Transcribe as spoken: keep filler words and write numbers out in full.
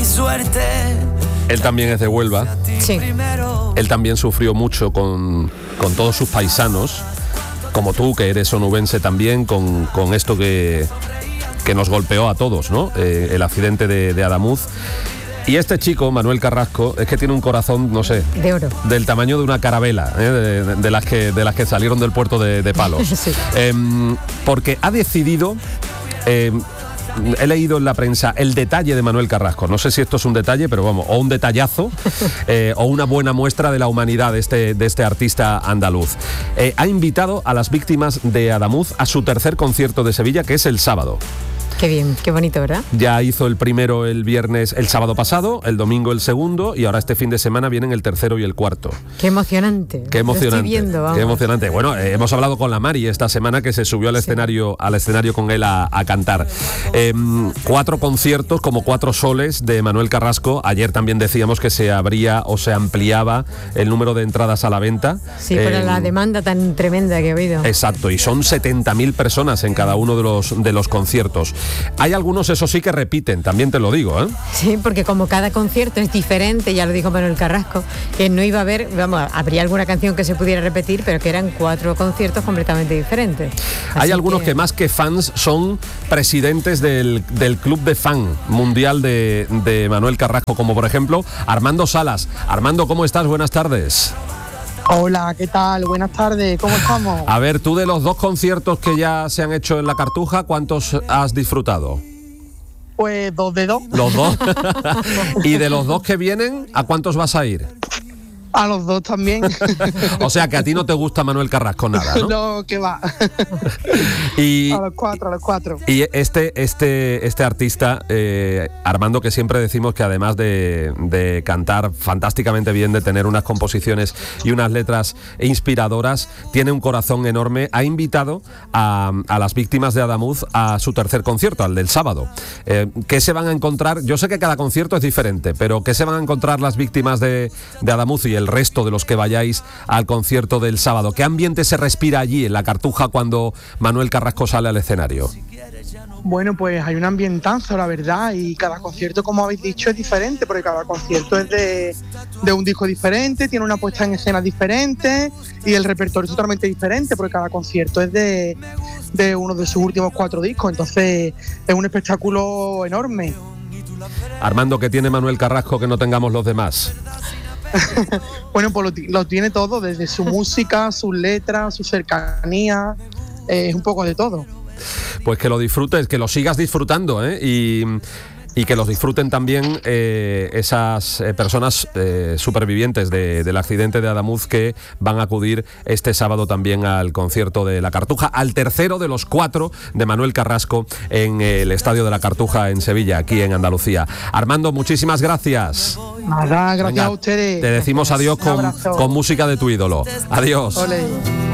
suerte. Él también es de Huelva. Sí. Él también sufrió mucho con, con todos sus paisanos, como tú, que eres onubense también, con, con esto que, que nos golpeó a todos, ¿no? Eh, el accidente de, de Adamuz. Y este chico, Manuel Carrasco, es que tiene un corazón, no sé, de oro, del tamaño de una carabela, ¿eh? de, de, de las que de las que salieron del puerto de, de Palos. Sí. Eh, porque ha decidido, eh, he leído en la prensa el detalle de Manuel Carrasco. No sé si esto es un detalle, pero vamos, o un detallazo, eh, o una buena muestra de la humanidad de este, de este artista andaluz. Eh, ha invitado a las víctimas de Adamuz a su tercer concierto de Sevilla, que es el sábado. Qué bien, qué bonito, ¿verdad? Ya hizo el primero el viernes, el sábado pasado, el domingo el segundo, y ahora este fin de semana vienen el tercero y el cuarto. Qué emocionante. Qué emocionante. Lo estoy viendo, vamos. Qué emocionante. Bueno, eh, hemos hablado con la Mari esta semana, que se subió al sí. escenario al escenario con él a, a cantar. Eh, cuatro conciertos, como cuatro soles de Manuel Carrasco. Ayer también decíamos que se abría o se ampliaba el número de entradas a la venta. Sí, eh, pero la demanda tan tremenda que he oído. Exacto, y son setenta mil personas en cada uno de los, de los conciertos. Hay algunos, eso sí, que repiten, también te lo digo, ¿eh? Sí, porque como cada concierto es diferente, ya lo dijo Manuel Carrasco, que no iba a haber, vamos, habría alguna canción que se pudiera repetir, pero que eran cuatro conciertos completamente diferentes. Así Hay algunos que... que más que fans son presidentes del, del club de fan mundial de, de Manuel Carrasco, como por ejemplo Armando Salas. Armando, ¿cómo estás? Buenas tardes. Hola, ¿qué tal? Buenas tardes, ¿cómo estamos? A ver, tú de los dos conciertos que ya se han hecho en la Cartuja, ¿cuántos has disfrutado? Pues dos de dos. ¿Los dos? ¿Y de los dos que vienen, a cuántos vas a ir? A los dos también. O sea que a ti no te gusta Manuel Carrasco nada, ¿no? No, que va. Y, a los cuatro, a los cuatro. Y este, este, este artista, eh, Armando, que siempre decimos que además de, de cantar fantásticamente bien, de tener unas composiciones y unas letras inspiradoras, tiene un corazón enorme, ha invitado a, a las víctimas de Adamuz a su tercer concierto, al del sábado. Eh, ¿Qué se van a encontrar? Yo sé que cada concierto es diferente, pero ¿qué se van a encontrar las víctimas de, de Adamuz y el resto de los que vayáis al concierto del sábado? ¿Qué ambiente se respira allí en la Cartuja cuando Manuel Carrasco sale al escenario? Bueno, pues hay un ambientazo, la verdad, y cada concierto, como habéis dicho, es diferente, porque cada concierto es de, de un disco diferente, tiene una puesta en escena diferente y el repertorio es totalmente diferente, porque cada concierto es de, de uno de sus últimos cuatro discos, entonces es un espectáculo enorme. Armando, ¿qué tiene Manuel Carrasco que no tengamos los demás? Bueno, pues lo, lo tiene todo, desde su música, sus letras, su cercanía, eh, es un poco de todo. Pues que lo disfrutes, que lo sigas disfrutando, ¿eh? Y, y que los disfruten también eh, esas eh, personas eh, supervivientes de, del accidente de Adamuz, que van a acudir este sábado también al concierto de la Cartuja, al tercero de los cuatro de Manuel Carrasco en el Estadio de la Cartuja en Sevilla, aquí en Andalucía. Armando, muchísimas gracias. Nada, gracias. Venga, a ustedes. Te decimos adiós con, con música de tu ídolo. Adiós. Olé.